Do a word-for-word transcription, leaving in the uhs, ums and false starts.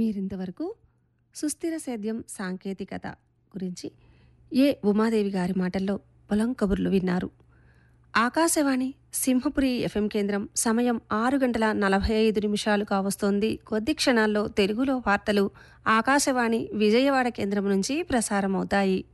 మీరింతవరకు సుస్థిర సేద్యం సాంకేతికత గురించి ఏ ఉమాదేవి గారి మాటల్లో పొలం కబుర్లు విన్నారు. ఆకాశవాణి సింహపురి ఎఫ్ఎం కేంద్రం సమయం ఆరు గంటల నలభై ఐదు నిమిషాలు కావస్తోంది. కొద్ది క్షణాల్లో తెలుగులో వార్తలు ఆకాశవాణి విజయవాడ కేంద్రం నుంచి ప్రసారమవుతాయి.